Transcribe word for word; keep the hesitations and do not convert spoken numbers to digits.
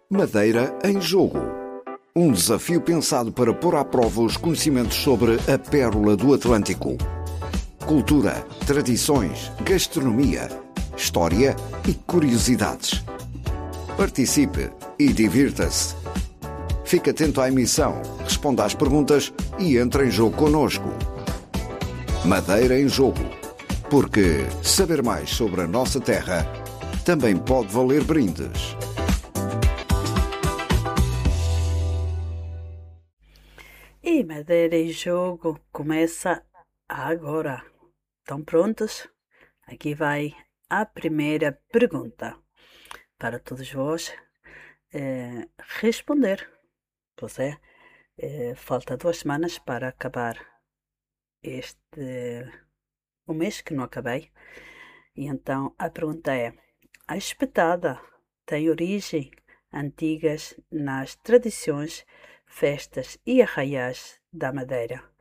Madeira em Jogo. Um desafio pensado para pôr à prova os conhecimentos sobre a pérola do Atlântico. Cultura, tradições, gastronomia, história e curiosidades. Participe e divirta-se. Fique atento à emissão, responda às perguntas e entre em jogo connosco. Madeira em Jogo. Porque saber mais sobre a nossa terra também pode valer brindes. E Madeira em Jogo começa agora. Estão prontos? Aqui vai a primeira pergunta para todos vós eh, responder. Pois é, eh, falta duas semanas para acabar este o mês que não acabei. E então a pergunta é: a espetada tem origem antigas nas tradições, festas e arraiais da Madeira?